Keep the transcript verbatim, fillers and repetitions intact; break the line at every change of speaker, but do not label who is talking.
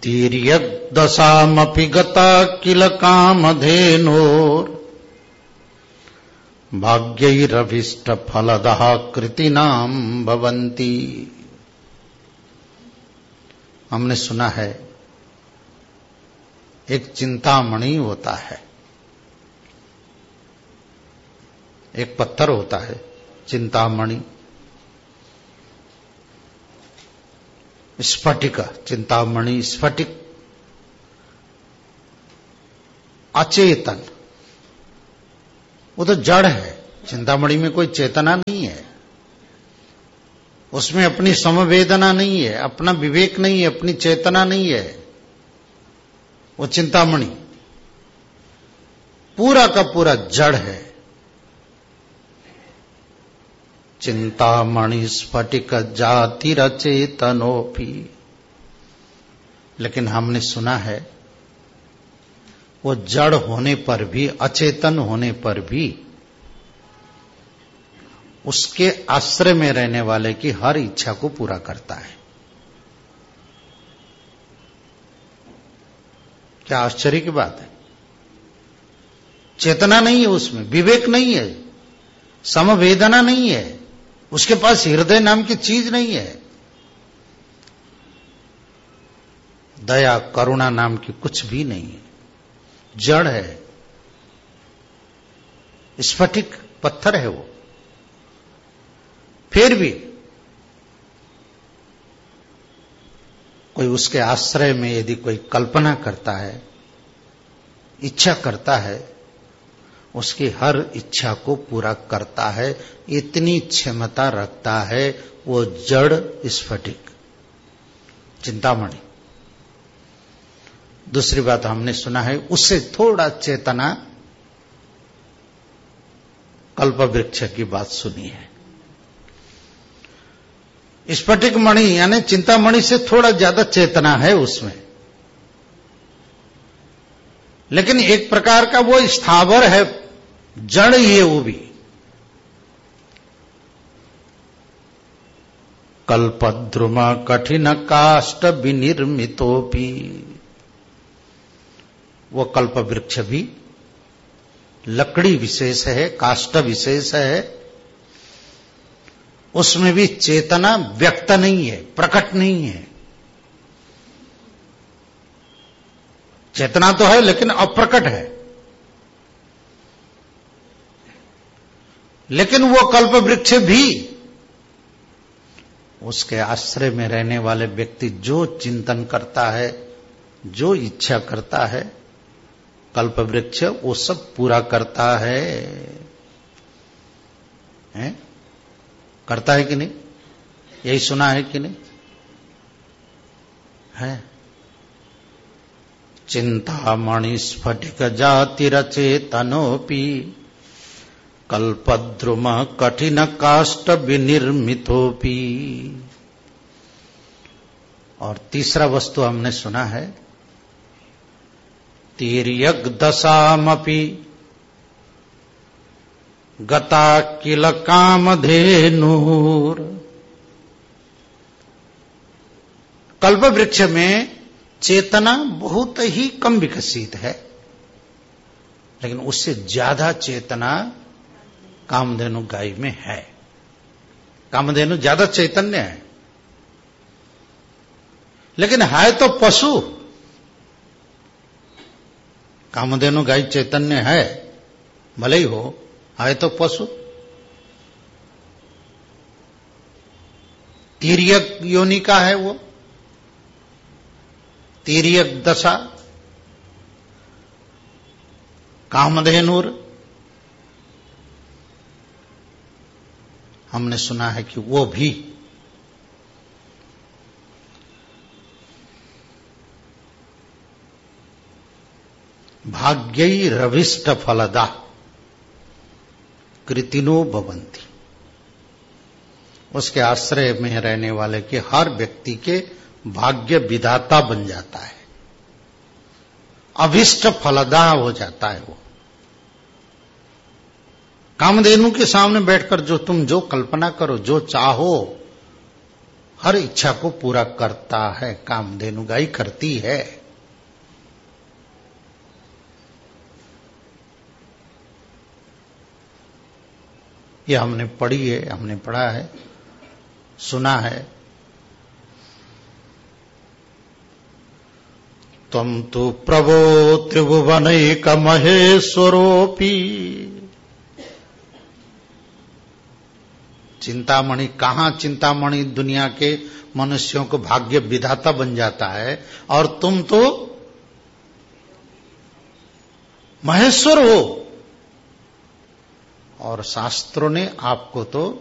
तिर्यग्दशामपि गता किल कामधेनोर् भाग्यैरभीष्टफलदः कृतिनां भवन्ति। हमने सुना है एक चिंतामणि होता है, एक पत्थर होता है चिंतामणि, स्फटिक, चिंतामणि स्फटिक, अचेतन, वो तो जड़ है। चिंतामणि में कोई चेतना नहीं है, उसमें अपनी समवेदना नहीं है, अपना विवेक नहीं है, अपनी चेतना नहीं है। वो चिंतामणि पूरा का पूरा जड़ है। चिंतामणि स्फटिक जातिरचेतनोपि। लेकिन हमने सुना है वो जड़ होने पर भी, अचेतन होने पर भी उसके आश्रय में रहने वाले की हर इच्छा को पूरा करता है। क्या आश्चर्य की बात है। चेतना नहीं है उसमें, विवेक नहीं है, समवेदना नहीं है, उसके पास हृदय नाम की चीज नहीं है, दया करुणा नाम की कुछ भी नहीं है, जड़ है, स्फटिक पत्थर है वो। फिर भी कोई उसके आश्रय में यदि कोई कल्पना करता है, इच्छा करता है, उसकी हर इच्छा को पूरा करता है। इतनी क्षमता रखता है वो जड़ स्फटिक चिंतामणि। दूसरी बात हमने सुना है उससे थोड़ा चेतना कल्पवृक्ष की बात सुनी है। स्फटिक मणि यानी चिंतामणि से थोड़ा ज्यादा चेतना है उसमें, लेकिन एक प्रकार का वो स्थावर है, जड़ ही है वो भी। कल्पद्रुम कठिन काष्ठ विनिर्मितोपि। वो कल्प वृक्ष भी लकड़ी विशेष है, काष्ठ विशेष है, उसमें भी चेतना व्यक्त नहीं है, प्रकट नहीं है। चेतना तो है लेकिन अप्रकट है। लेकिन वो कल्प वृक्ष भी उसके आश्रय में रहने वाले व्यक्ति जो चिंतन करता है, जो इच्छा करता है, कल्प वृक्ष वो सब पूरा करता है, है? करता है कि नहीं? यही सुना है कि नहीं है? चिंतामणि स्फटिक जातिरचेतनोपि कल्पद्रुम कठिन काष्ठ विनिर्मितोपि। और तीसरा वस्तु हमने सुना है तिर्यग्दशामपि गता किल कामधेनुर्। कल्प वृक्ष में चेतना बहुत ही कम विकसित है, लेकिन उससे ज्यादा चेतना कामधेनु गाय में है। कामधेनु ज्यादा चैतन्य है, लेकिन है तो पशु। कामधेनु गाय चैतन्य है भले ही हो, है तो पशु। तिर्यक योनि का है वो, तिर्यक दशा। कामधेनुर हमने सुना है कि वो भी भाग्यैरभीष्ट फलदा कृतिनो भवन्ति। उसके आश्रय में रहने वाले के हर व्यक्ति के भाग्य विधाता बन जाता है, अभीष्ट फलदा हो जाता है वो। कामधेनु के सामने बैठकर जो तुम जो कल्पना करो, जो चाहो, हर इच्छा को पूरा करता है, कामधेनु गाय करती है। यह हमने पढ़ी है, हमने पढ़ा है, सुना है। त्वं तु प्रभो त्रिभुवनैक महेश्वरोऽपि। चिंतामणि, कहां चिंतामणि दुनिया के मनुष्यों को भाग्य विधाता बन जाता है, और तुम तो महेश्वर हो। और शास्त्रों ने आपको तो